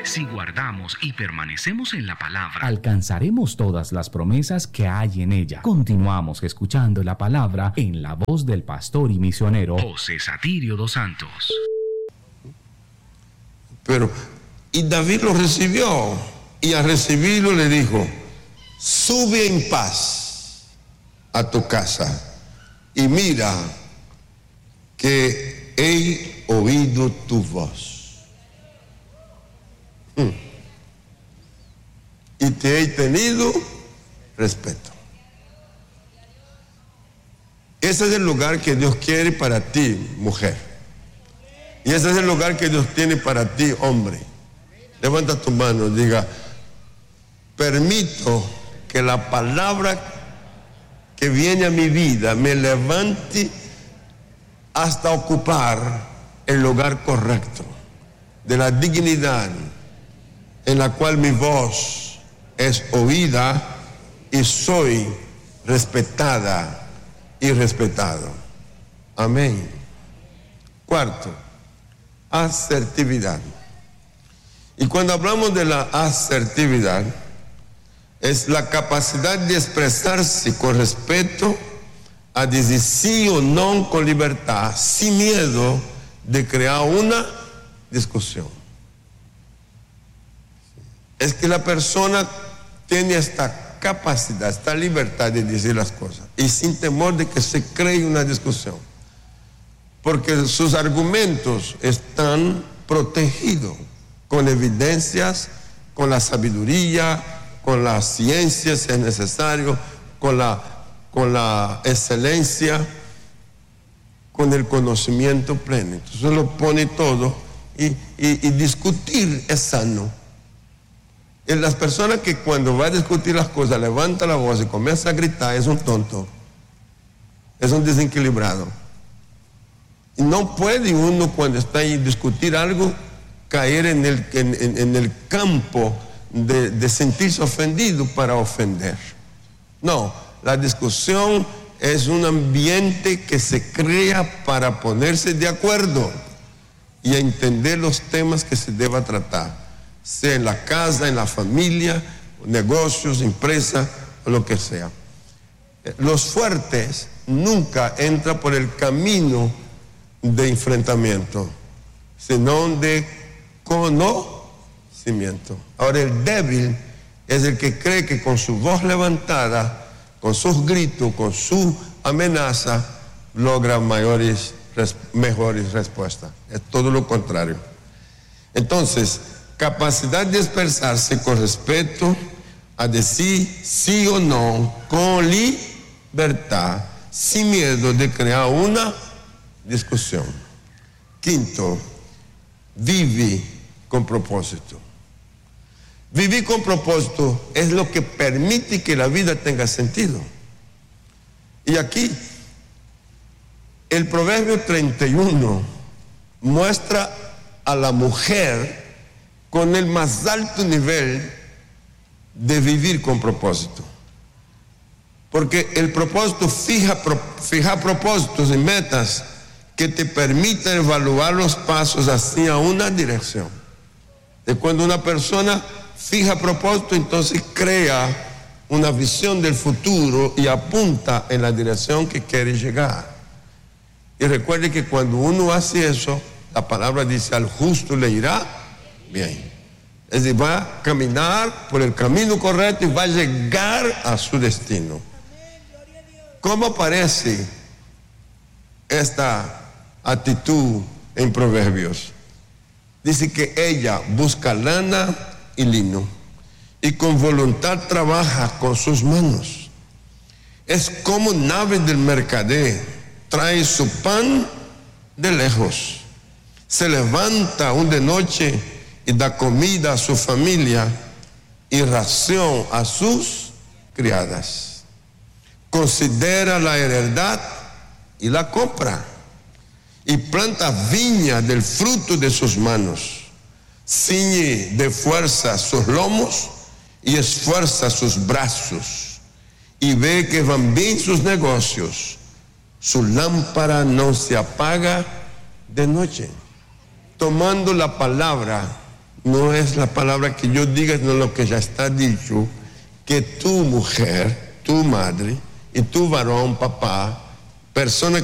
Si guardamos y permanecemos en la palabra, alcanzaremos todas las promesas que hay en ella. Continuamos escuchando la palabra en la voz del pastor y misionero José Satirio dos Santos. Y David lo recibió, y al recibirlo le dijo: sube en paz a tu casa, y mira que he oído tu voz. Y te he tenido respeto. Ese es el lugar que Dios quiere para ti, mujer. Y ese es el lugar que Dios tiene para ti, hombre. Levanta tu mano y diga: permito que la palabra que viene a mi vida me levante hasta ocupar el lugar correcto de la dignidad en la cual mi voz es oída y soy respetada y respetado. Amén. Cuarto, asertividad. Y cuando hablamos de la asertividad, es la capacidad de expresarse con respeto, a decir sí o no con libertad, sin miedo de crear una discusión. Es que la persona tiene esta capacidad, esta libertad de decir las cosas y sin temor de que se cree una discusión, porque sus argumentos están protegidos con evidencias, con la sabiduría, con la ciencia si es necesario, con la excelencia, con el conocimiento pleno. Entonces lo pone todo y discutir es sano. Y las personas que cuando va a discutir las cosas levanta la voz y comienza a gritar es un tonto, es un desequilibrado. Y no puede uno cuando está ahí discutir algo caer en el campo de sentirse ofendido para ofender. No, la discusión es un ambiente que se crea para ponerse de acuerdo y a entender los temas que se deba tratar, sea en la casa, en la familia, negocios, empresa, o lo que sea. Los fuertes nunca entran por el camino de enfrentamiento, sino de conocimiento. Ahora el débil es el que cree que con su voz levantada, con sus gritos, con su amenaza, logra mejores respuestas. Es todo lo contrario. Entonces, capacidad de expresarse con respeto, a decir sí o no, con libertad, sin miedo de crear una discusión. Quinto, vive con propósito. Vivir con propósito es lo que permite que la vida tenga sentido. Y aquí, el Proverbio 31 muestra a la mujer con el más alto nivel de vivir con propósito. Porque el propósito fija propósitos y metas que te permiten evaluar los pasos hacia una dirección. De cuando una persona fija propósito, entonces crea una visión del futuro y apunta en la dirección que quiere llegar. Y recuerde que cuando uno hace eso, la palabra dice: al justo le irá bien. Es decir, va a caminar por el camino correcto y va a llegar a su destino. ¿Cómo aparece esta actitud en Proverbios? Dice que ella busca lana y lino y con voluntad trabaja con sus manos. Es como nave del mercader, trae su pan de lejos. Se levanta aún de noche y da comida a su familia y ración a sus criadas. Considera la heredad y la compra, y planta viña del fruto de sus manos. Ciñe de fuerza sus lomos y esfuerza sus brazos, y ve que van bien sus negocios. Su lámpara no se apaga de noche. Tomando la palabra no es la palabra que yo diga, sino lo que ya está dicho, que tu mujer, tu madre y tu varón, papá, persona